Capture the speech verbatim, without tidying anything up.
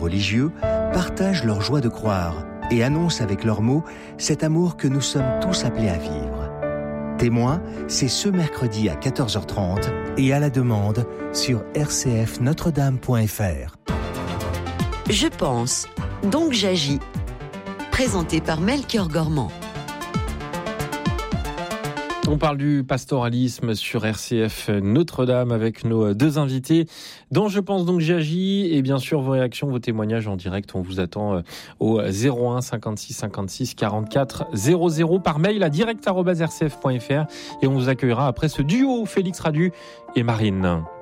religieux, partagent leur joie de croire et annoncent avec leurs mots cet amour que nous sommes tous appelés à vivre. Témoin, c'est ce mercredi à quatorze heures trente et à la demande sur r c f notre dame point f r. Je pense, donc j'agis. Présenté par Melchior Gormand. On parle du pastoralisme sur R C F Notre-Dame avec nos deux invités dont je pense donc j'agis et bien sûr vos réactions, vos témoignages en direct. On vous attend au zéro un cinquante-six cinquante-six quarante-quatre zéro zéro par mail à direct arobase r c f point f r et on vous accueillera après ce duo Félix Radu et Marine.